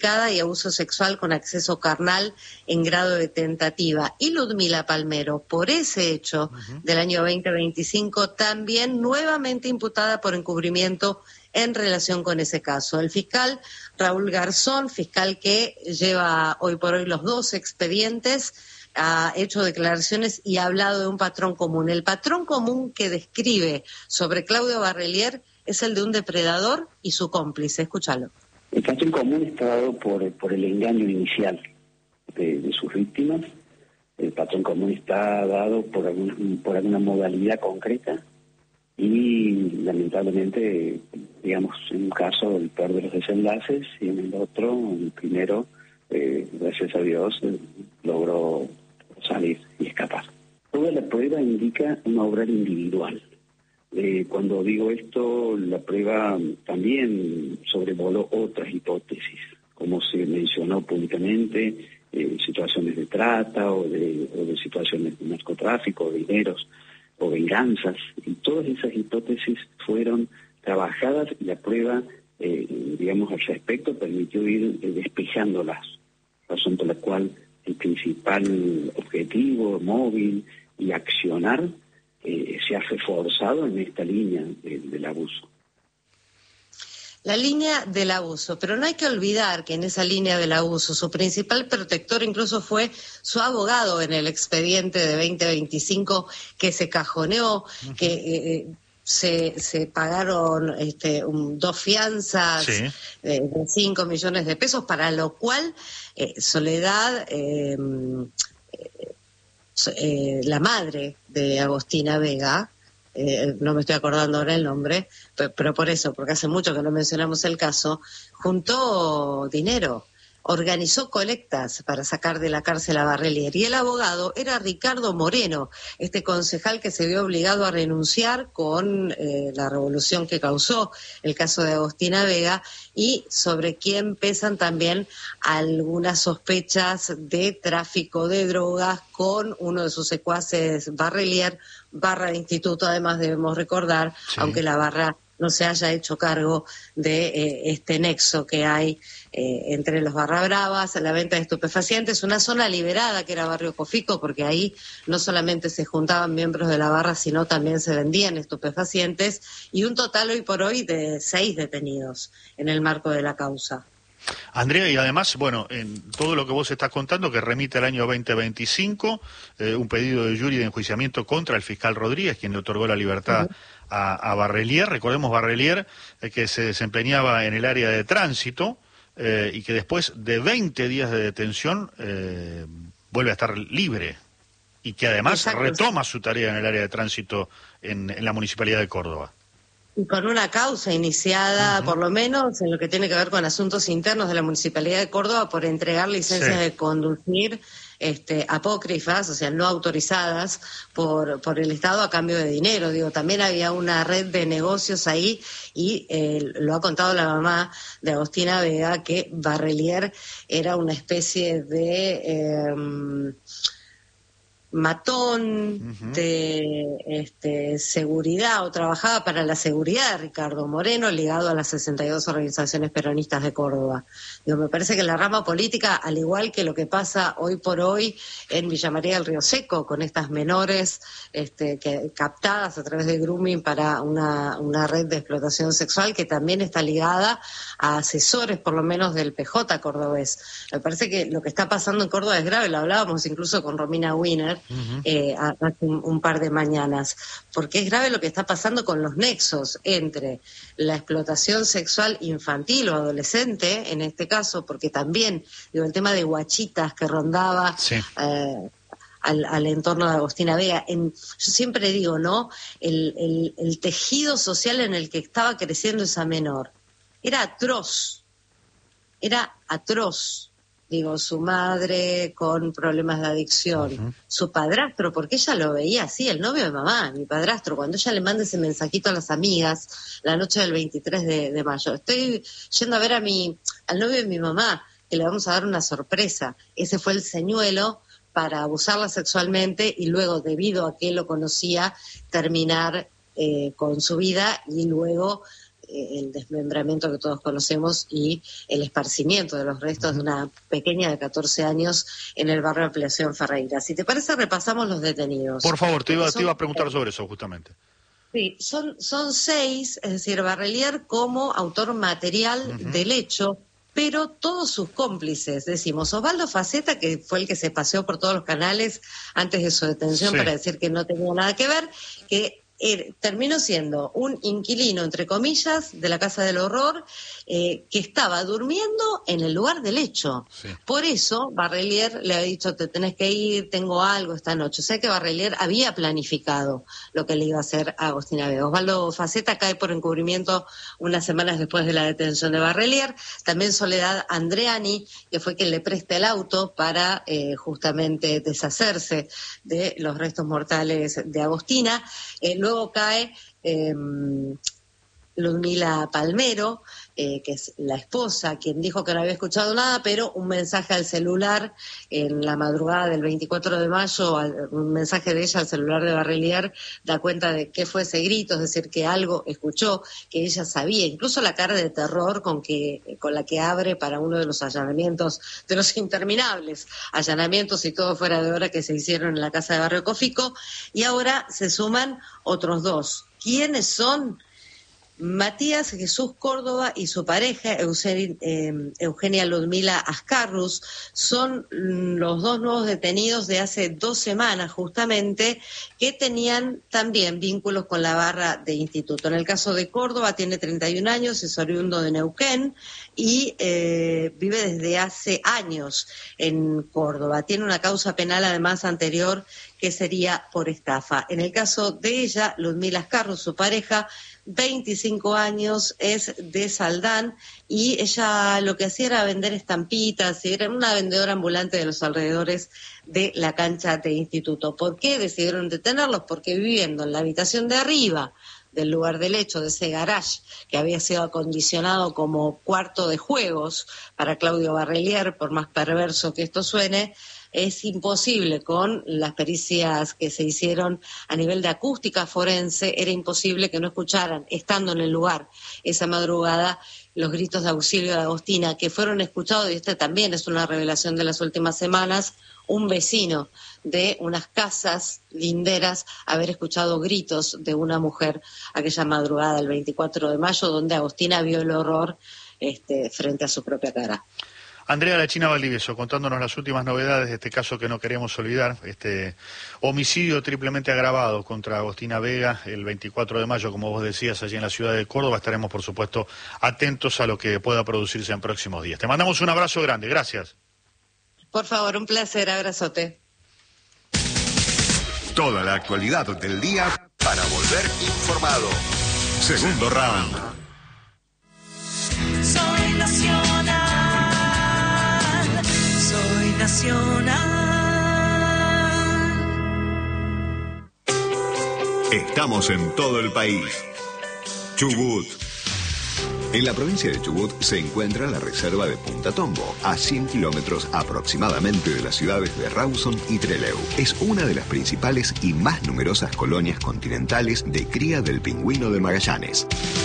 calificada y abuso sexual con acceso carnal en grado de tentativa. Y Ludmila Palmero, por ese hecho del año 2025, también nuevamente imputada por encubrimiento en relación con ese caso. El fiscal Raúl Garzón, fiscal que lleva hoy por hoy los 2 expedientes, ha hecho declaraciones y ha hablado de un patrón común. El patrón común que describe sobre Claudio Barrelier es el de un depredador y su cómplice. Escúchalo. El patrón común está dado por el engaño inicial de sus víctimas. El patrón común está dado por alguna modalidad concreta y lamentablemente, digamos, en un caso el peor de los desenlaces y en el otro, el primero, gracias a Dios, logró salir y escapar. Toda la prueba indica un obrar individual. Cuando digo esto, la prueba también sobrevoló otras hipótesis, como se mencionó públicamente, situaciones de trata o de situaciones de narcotráfico, o dineros o venganzas, y todas esas hipótesis fueron trabajadas y la prueba, digamos, al respecto permitió ir despejándolas, razón por la cual el principal objetivo, móvil y accionar se ha reforzado en esta línea del abuso. La línea del abuso, pero no hay que olvidar que en esa línea del abuso su principal protector incluso fue su abogado en el expediente de 2025 que se cajoneó, que se pagaron 2 fianzas de 5 millones de pesos, para lo cual Soledad, la madre de Agostina Vega, no me estoy acordando ahora el nombre, pero por eso, porque hace mucho que no mencionamos el caso, juntó dinero, organizó colectas para sacar de la cárcel a Barrelier, y el abogado era Ricardo Moreno, este concejal que se vio obligado a renunciar con la revolución que causó el caso de Agostina Vega, y sobre quien pesan también algunas sospechas de tráfico de drogas con uno de sus secuaces, Barrelier, barra de instituto, además debemos recordar, aunque la barra no se haya hecho cargo de este nexo que hay entre los barra bravas, la venta de estupefacientes, una zona liberada que era Barrio Cofico, porque ahí no solamente se juntaban miembros de la barra, sino también se vendían estupefacientes, y un total hoy por hoy de 6 detenidos en el marco de la causa. Andrea, y además, bueno, en todo lo que vos estás contando, que remite al año 2025, un pedido de jury de enjuiciamiento contra el fiscal Rodríguez, quien le otorgó la libertad a Barrelier. Recordemos, Barrelier, que se desempeñaba en el área de tránsito y que después de 20 días de detención vuelve a estar libre, y que además retoma su tarea en el área de tránsito en la Municipalidad de Córdoba. Y con una causa iniciada, por lo menos, en lo que tiene que ver con asuntos internos de la Municipalidad de Córdoba por entregar licencias de conducir apócrifas, o sea, no autorizadas por el Estado a cambio de dinero. Digo, también había una red de negocios ahí, y lo ha contado la mamá de Agostina Vega, que Barrelier era una especie de matón de seguridad, o trabajaba para la seguridad de Ricardo Moreno, ligado a las 62 organizaciones peronistas de Córdoba. Digo, me parece que la rama política, al igual que lo que pasa hoy por hoy en Villa María del Río Seco, con estas menores captadas a través de grooming para una red de explotación sexual, que también está ligada a asesores, por lo menos, del PJ cordobés. Me parece que lo que está pasando en Córdoba es grave, lo hablábamos incluso con Romina Wiener, hace un par de mañanas, porque es grave lo que está pasando con los nexos entre la explotación sexual infantil o adolescente, en este caso, porque también, digo, el tema de guachitas que rondaba al entorno de Agostina Vega. Yo siempre digo, ¿no?, el tejido social en el que estaba creciendo esa menor era atroz. Digo, su madre con problemas de adicción, su padrastro, porque ella lo veía así, el novio de mamá, mi padrastro, cuando ella le manda ese mensajito a las amigas la noche del 23 de mayo, estoy yendo a ver al novio de mi mamá, que le vamos a dar una sorpresa. Ese fue el señuelo para abusarla sexualmente y luego, debido a que lo conocía, terminar con su vida, y luego el desmembramiento que todos conocemos y el esparcimiento de los restos de una pequeña de 14 años en el barrio Ampliación Ferreira. Si te parece, repasamos los detenidos. Por favor, te iba a preguntar sobre eso justamente. Sí, son 6, es decir, Barrelier como autor material del hecho, pero todos sus cómplices, decimos, Osvaldo Faceta, que fue el que se paseó por todos los canales antes de su detención para decir que no tenía nada que ver, que terminó siendo un inquilino, entre comillas, de la Casa del Horror, que estaba durmiendo en el lugar del hecho. Sí. Por eso Barrelier le había dicho, te tenés que ir, tengo algo esta noche. O sea que Barrelier había planificado lo que le iba a hacer a Agostina Vega. Osvaldo Faceta cae por encubrimiento unas semanas después de la detención de Barrelier. También Soledad Andreani, que fue quien le presta el auto para justamente deshacerse de los restos mortales de Agostina. Luego cae Ludmila Palmero, que es la esposa, quien dijo que no había escuchado nada, pero un mensaje al celular en la madrugada del 24 de mayo, un mensaje de ella al celular de Barrelier, da cuenta de qué fue ese grito, es decir, que algo escuchó, que ella sabía, incluso la cara de terror con la que abre para uno de los allanamientos, de los interminables allanamientos y todo fuera de hora que se hicieron en la casa de Barrio Cofico, y ahora se suman otros 2. ¿Quiénes son? Matías Jesús Córdoba y su pareja, Eugenia Ludmila Ascarrus, son los 2 nuevos detenidos de hace 2 semanas justamente, que tenían también vínculos con la barra de instituto. En el caso de Córdoba, tiene 31 años, es oriundo de Neuquén y vive desde hace años en Córdoba. Tiene una causa penal además anterior que sería por estafa. En el caso de ella, Ludmila Ascarrus, su pareja, 25 años, es de Saldán, y ella lo que hacía era vender estampitas, y era una vendedora ambulante de los alrededores de la cancha de instituto. ¿Por qué decidieron detenerlos? Porque viviendo en la habitación de arriba del lugar del hecho, de ese garage que había sido acondicionado como cuarto de juegos para Claudio Barrelier, por más perverso que esto suene, es imposible, con las pericias que se hicieron a nivel de acústica forense, era imposible que no escucharan, estando en el lugar esa madrugada, los gritos de auxilio de Agostina, que fueron escuchados, y este también es una revelación de las últimas semanas, un vecino de unas casas linderas haber escuchado gritos de una mujer aquella madrugada del 24 de mayo, donde Agostina vio el horror frente a su propia cara. Andrea La China Valdivieso, contándonos las últimas novedades de este caso que no queremos olvidar, este homicidio triplemente agravado contra Agostina Vega el 24 de mayo, como vos decías, allí en la ciudad de Córdoba. Estaremos, por supuesto, atentos a lo que pueda producirse en próximos días. Te mandamos un abrazo grande, gracias. Por favor, un placer, abrazote. Toda la actualidad del día para volver informado. Segundo round. Soy nacional, soy nacional. Estamos en todo el país. Chubut. En la provincia de Chubut se encuentra la reserva de Punta Tombo, a 100 kilómetros aproximadamente de las ciudades de Rawson y Trelew. Es una de las principales y más numerosas colonias continentales de cría del pingüino de Magallanes.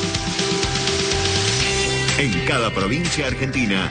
En cada provincia argentina,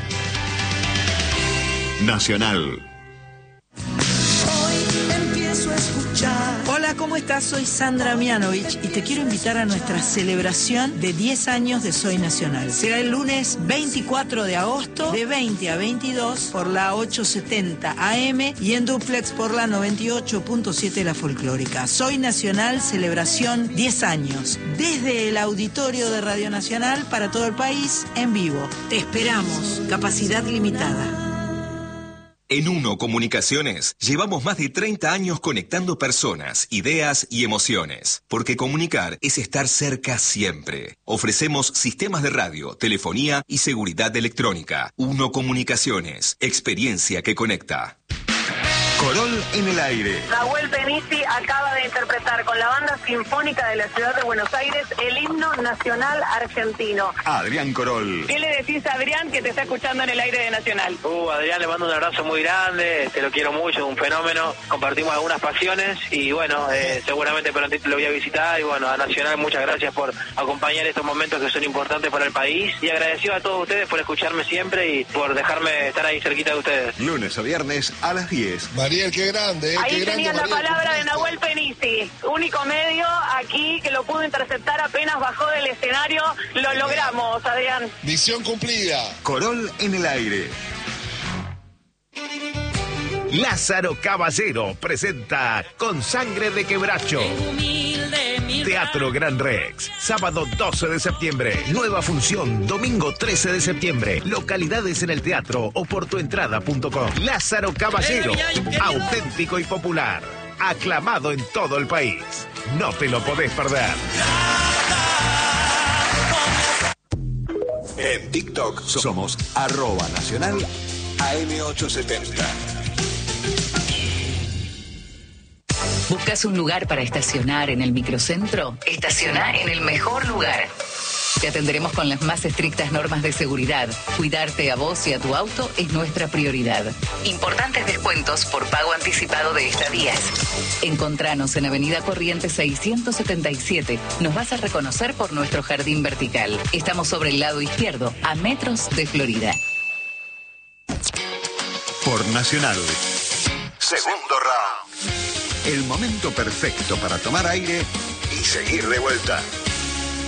Nacional. Hoy empiezo a escuchar. Hola, ¿cómo estás? Soy Sandra Mianovich y te quiero invitar a nuestra celebración de 10 años de Soy Nacional. Será el lunes 24 de agosto de 20 a 22 por la 870 AM y en duplex por la 98.7 La Folclórica. Soy Nacional, celebración 10 años. Desde el auditorio de Radio Nacional para todo el país, en vivo. Te esperamos. Capacidad limitada. En Uno Comunicaciones llevamos más de 30 años conectando personas, ideas y emociones, porque comunicar es estar cerca siempre. Ofrecemos sistemas de radio, telefonía y seguridad electrónica. Uno Comunicaciones, experiencia que conecta. Corol en el aire. Nahuel Penisi acaba de interpretar con la Banda Sinfónica de la Ciudad de Buenos Aires el himno nacional argentino. Adrián Corol. ¿Qué le decís a Adrián que te está escuchando en el aire de Nacional? Adrián, le mando un abrazo muy grande, te lo quiero mucho, es un fenómeno, compartimos algunas pasiones y bueno, seguramente prontito lo voy a visitar y bueno, a Nacional muchas gracias por acompañar estos momentos que son importantes para el país y agradecido a todos ustedes por escucharme siempre y por dejarme estar ahí cerquita de ustedes. Lunes a viernes a las 10. Mariel, qué grande. Ahí qué tenían grande, la Mariel, palabra de Nahuel Penisi, único medio aquí que lo pudo interceptar apenas bajó del escenario. Lo logramos, Adrián. Misión cumplida. Corol en el aire. Lázaro Caballero presenta Con Sangre de Quebracho. Teatro Gran Rex, sábado 12 de septiembre. Nueva función, domingo 13 de septiembre. Localidades en el teatro o por tuentrada.com. Lázaro Caballero, auténtico y popular. Aclamado en todo el país. No te lo podés perder. En TikTok somos @nacional AM870. ¿Buscas un lugar para estacionar en el microcentro? Estaciona en el mejor lugar. Te atenderemos con las más estrictas normas de seguridad. Cuidarte a vos y a tu auto es nuestra prioridad. Importantes descuentos por pago anticipado de estadías. Encontranos en Avenida Corrientes 677. Nos vas a reconocer por nuestro jardín vertical. Estamos sobre el lado izquierdo, a metros de Florida. Por Nacional. Segundo round. El momento perfecto para tomar aire y seguir de vuelta.